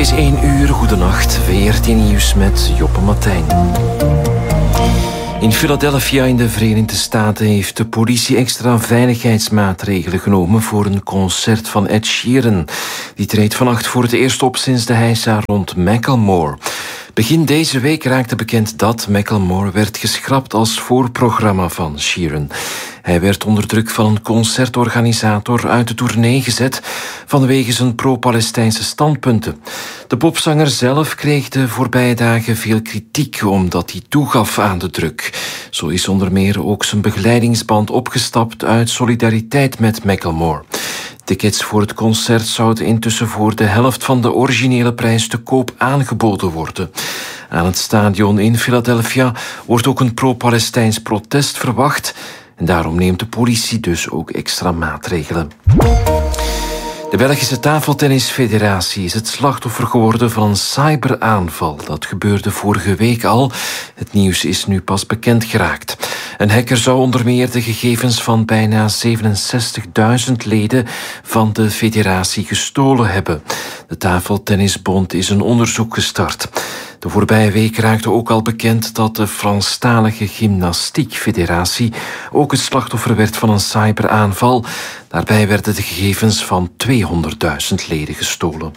is 1 uur, goedenacht. VRT Nieuws met Joppe Martijn. In Philadelphia in de Verenigde Staten heeft de politie extra veiligheidsmaatregelen genomen voor een concert van Ed Sheeran. Die treedt vannacht voor het eerst op sinds de heisa rond Macklemore. Begin deze week raakte bekend dat Macklemore werd geschrapt als voorprogramma van Sheeran. Hij werd onder druk van een concertorganisator uit de tournee gezet vanwege zijn pro-Palestijnse standpunten. De popzanger zelf kreeg de voorbije dagen veel kritiek omdat hij toegaf aan de druk. Zo is onder meer ook zijn begeleidingsband opgestapt uit solidariteit met Macklemore. Tickets voor het concert zouden intussen voor de helft van de originele prijs te koop aangeboden worden. Aan het stadion in Philadelphia wordt ook een pro-Palestijns protest verwacht. En daarom neemt de politie dus ook extra maatregelen. De Belgische Tafeltennisfederatie is het slachtoffer geworden van een cyberaanval. Dat gebeurde vorige week al. Het nieuws is nu pas bekend geraakt. Een hacker zou onder meer de gegevens van bijna 67.000 leden van de federatie gestolen hebben. De Tafeltennisbond is een onderzoek gestart. De voorbije week raakte ook al bekend dat de Franstalige Gymnastiekfederatie ook het slachtoffer werd van een cyberaanval. Daarbij werden de gegevens van 200.000 leden gestolen.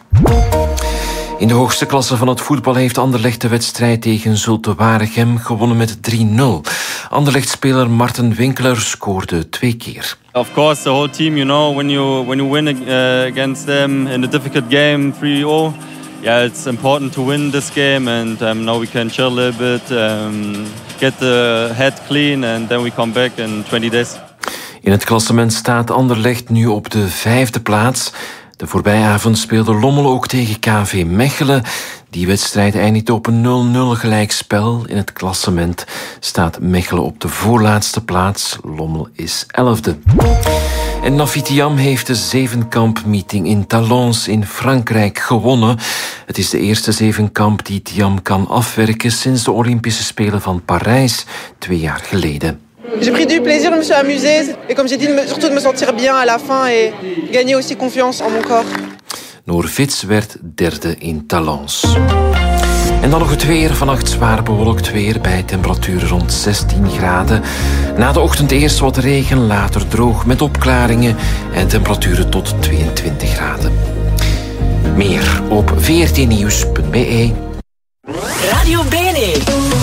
In de hoogste klasse van het voetbal heeft Anderlecht de wedstrijd tegen Zulte Waregem gewonnen met 3-0. Anderlecht-speler Marten Winkler scoorde 2 keer. Of course, the whole team, when you win against them in a difficult game, 3-0. Yeah, it's important to win this game, and now we can chill a little bit, get the head clean, and then we come back in 20 days. In het klassement staat Anderlecht nu op de 5e plaats. De voorbije avond speelde Lommel ook tegen KV Mechelen. Die wedstrijd eindigde op een 0-0 gelijkspel. In het klassement staat Mechelen op de voorlaatste plaats. Lommel is 11e. En Nafi Thiam heeft de zevenkamp-meeting in Talence in Frankrijk gewonnen. Het is de eerste zevenkamp die Thiam kan afwerken sinds de Olympische Spelen van Parijs 2 jaar geleden. J'ai pris du plaisir, je me suis amusée. Et comme j'ai dit, surtout de me sentir bien à la fin et gagner aussi confiance en mon corps. Noor Vits werd 3e in Talence. En dan nog het weer. Vannacht zwaar bewolkt weer bij temperaturen rond 16 graden. Na de ochtend eerst wat regen, later droog met opklaringen en temperaturen tot 22 graden. Meer op vrtnieuws.be. Radio Bene.